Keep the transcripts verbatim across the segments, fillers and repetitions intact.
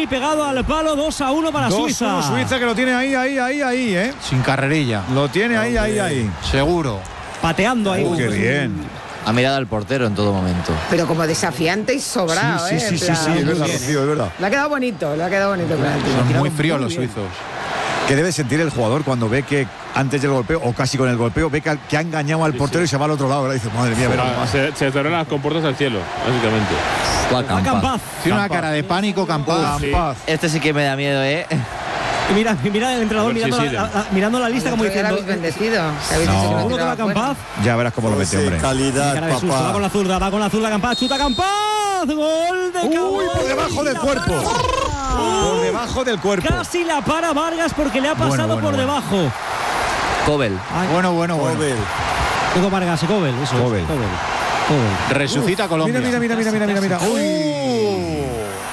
Muy pegado al palo, dos a uno para Suiza. dos a uno Suiza, que lo tiene ahí, ahí, ahí, ahí, ¿eh? Sin carrerilla. Lo tiene ahí, ahí, ahí. Seguro. Pateando ahí. Uh, qué bien. Ha mirado al portero en todo momento. Pero como desafiante y sobrado, Sí, ¿eh? sí, sí, En sí, plan- sí, es verdad, Rocío, es verdad. Le ha quedado bonito, le ha quedado bonito. Son muy fríos los suizos. ¿Qué debe sentir el jugador cuando ve que antes del golpeo, o casi con el golpeo, ve que, que ha engañado al portero y se va al otro lado? Ahora dice, madre mía, verá. Ah, se, se cerraron las compuertas al cielo, básicamente. Juan Va Campaz. Tiene una cara de pánico, Campaz. Sí. Campaz. Este sí que me da miedo, ¿eh? Mira, mira el entrenador A ver si mirando, la, siguen. la- mirando la lista como Ya lo diciendo. habéis bendecido. que habéis No. dicho que no Seguro que va tiraba Campaz. Ya verás cómo lo mete, hombre. Calidad, Cara de susto, va con papá. la zurda, va con la zurda Campaz, chuta Campaz. Gol de Uy, Campaz. por debajo del cuerpo. Por debajo del cuerpo. Casi la para Vargas porque le ha pasado Bueno, bueno, por bueno. debajo. Cobel. Bueno, bueno, bueno. Joder. Digo Vargas y Cobel, eso es, Cobel. Cobel. Cobel. Resucita Colombia. Mira, mira, mira, mira, mira, mira, mira. Uy.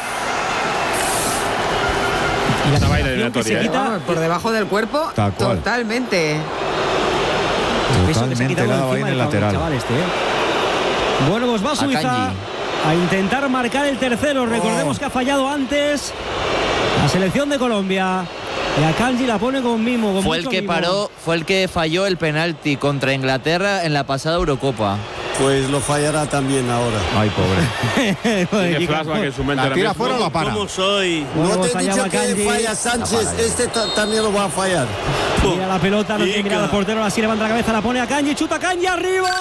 Y la Esta baila sensación que se eliminatoria, ¿eh? quita, Vamos, por debajo del cuerpo, Tal cual. totalmente. el peso que se ha Totalmente quitado helado ahí encima en el del lateral. chaval este, ¿eh? Bueno, pues va Suiza Akanji. a intentar marcar el tercero. Recordemos Oh. que ha fallado antes la selección de Colombia. Y Akanji la pone con mimo. Con Fue el mucho que mimo. paró, fue el que falló el penalti contra Inglaterra en la pasada Eurocopa. Pues lo fallará también ahora. Ay, pobre. Tiene flashback en su mente. La ahora tira mismo. fuera o la para. ¿Cómo soy? Bueno, no pues te he allá dicho va que Kanji. falla Sánchez. Este ta- también lo va a fallar. Mira la pelota, no quiere mirar al portero, así levanta la cabeza, la pone a Akanji, chuta Akanji arriba.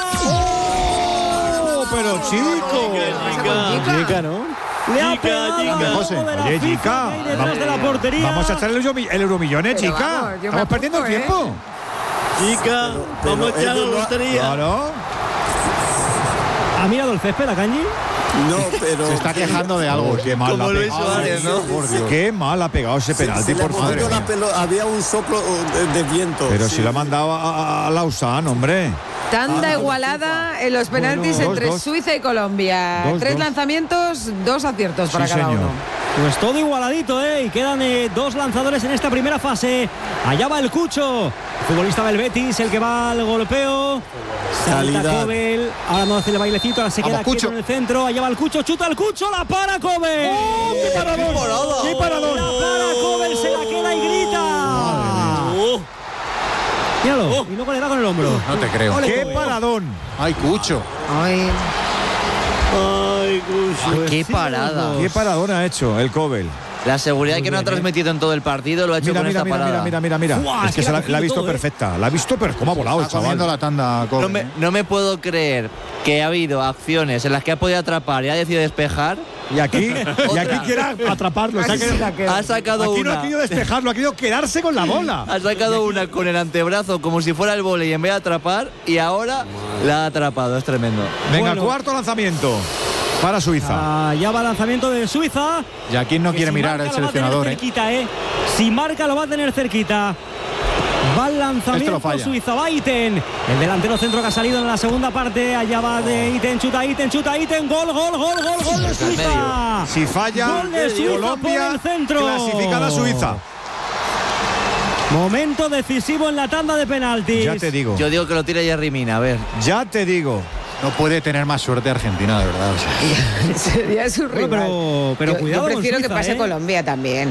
¡Oh, pero chico! Chica, ¿no? Le ha pegado Chica, al José. logo de la Oye, FIFA chica, que hay detrás vamos- de la portería. Vamos a echarle el, euromi- el euromillón, ¿eh, Pero chica? vamos, yo me Estamos perdiendo el apunto, ¿eh? tiempo. Chica, vamos a echar la ellos no- lotería. Claro. ¿Ha mirado el césped Akanji? No, pero. Se está quejando de algo. Oh, qué mal Como ha Luis pegado. Suárez, ¿no? Por Dios. Qué mal ha pegado ese Se- penalti, se le por favor. movió la pelota, había un soplo de, de viento. Pero sí. si lo ha mandado a, a, a Lausanne, hombre. Tanda igualada en los penaltis Bueno, entre dos, dos. Suiza y Colombia. Dos, Tres dos. lanzamientos, dos aciertos para Sí, cada señor. uno. Pues todo igualadito, ¿eh? Y quedan eh, dos lanzadores en esta primera fase. Allá va el Cucho, futbolista del Betis, el que va al golpeo. Salta Calidad. Cobel. Ahora no hace el bailecito, ahora se Vamos, queda quieto Cucho. en el centro. Allá va el Cucho, chuta el Cucho, la para Cobel. ¡Oh, qué paradón! ¡Qué paradón! La para Cobel, se la queda y grita. Oh, Míralo, y luego le da con el hombro. No te creo. Ole, ¡Qué Cobel. paradón! Ay, Cucho. Ay, ay, Cucho. Qué sí, parada. los ¡Qué paradón ha hecho el Cobel! La seguridad Muy que no ha bien, ¿eh? transmitido en todo el partido lo ha hecho Mira, con mira, esta mira, parada. mira, mira, mira, mira. Buah, Es es que que se la la, ha cogido la ha visto todo, ¿eh? perfecta. La ha visto, pero ¿cómo ha volado el Está comiendo chaval? la tanda, Cobel. No me, no me puedo creer que ha habido acciones en las que ha podido atrapar y ha decidido despejar. Y aquí, y aquí quiere atraparlo. O sea que Ha sacado aquí no ha una. querido despejarlo, ha querido quedarse con la bola. Ha sacado una con el antebrazo como si fuera el vóley en vez de atrapar y ahora la ha atrapado. Es tremendo. Venga, Bueno. cuarto lanzamiento para Suiza. Allá va el lanzamiento de Suiza. Y aquí no Que quiere si mirar marca, el lo va a tener seleccionador, ¿eh? cerquita, ¿eh? Si marca lo va a tener cerquita. Va el Este lanzamiento lo falla. Suiza, va Iten. El delantero centro que ha salido en la segunda parte. Allá va de Iten, chuta Iten, chuta Iten. Gol, gol, gol, gol, gol de Suiza. Si falla, Gol de Suiza Colombia por el centro. clasifica a Suiza. Momento decisivo en la tanda de penaltis. Ya te digo, Yo digo que lo tira Yerry Mina, a ver. ya te digo. No puede tener más suerte Argentina, de verdad. O sea. sería su Bueno, rival. pero, pero yo, cuidado yo prefiero con que Suiza, pase ¿eh? Colombia también.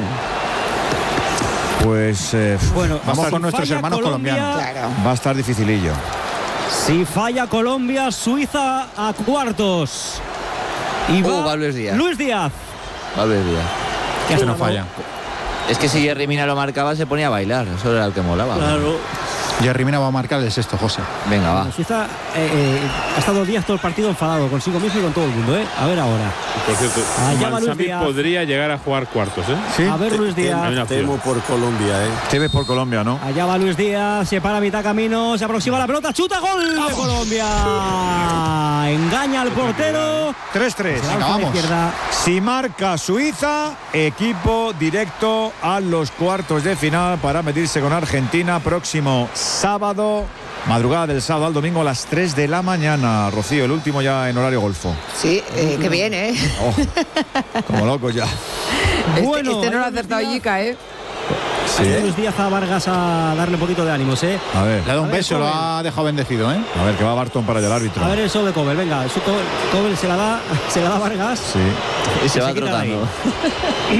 Pues eh, Bueno, Vamos si con nuestros falla hermanos Colombia, colombianos. Claro. va a estar dificilillo. Si falla Colombia, Suiza a cuartos. Y Uh, va va Luis Díaz. Luis Díaz. Vale, Díaz. Que Que hasta no no- falla. Es que si Yerry Mina lo marcaba se ponía a bailar. Eso era el que molaba. Claro. Yerry Mina va a marcar el sexto, José. Venga, va. Suiza eh, eh, ha estado Díaz todo el partido enfadado consigo mismo y con todo el mundo, ¿eh? A ver ahora. Por cierto, Allá va Luis Manzambi Díaz. podría llegar a jugar cuartos, ¿eh? ¿Sí? A ver Luis Hay Díaz. una opción. Temo por Colombia, ¿eh? Te ves por Colombia, ¿no? Allá va Luis Díaz, se para a mitad camino, se aproxima la pelota, chuta, gol de Colombia. Engaña al portero. tres tres. Se lanza Venga, a la vamos. izquierda. Si marca Suiza, equipo directo a los cuartos de final para medirse con Argentina próximo sábado, madrugada del sábado al domingo a las tres de la mañana. Rocío, el último ya en horario golfo. Sí, eh, qué bien, ¿eh? Oh, como locos ya. Este, Bueno, este no lo ha ahí Luis acertado Díaz. Yica, ¿eh? Sí. Ahí Luis Díaz a Vargas a darle un poquito de ánimos, ¿eh? A ver, Le ha dado un A ver, beso, lo Cobel. ha dejado bendecido, ¿eh? a ver que va Barton para el árbitro. A ver eso de Cobel, venga, eso Cobel, Cobel se la da, se la da a Vargas. Sí. Y se Que va se quita de ahí. trotando.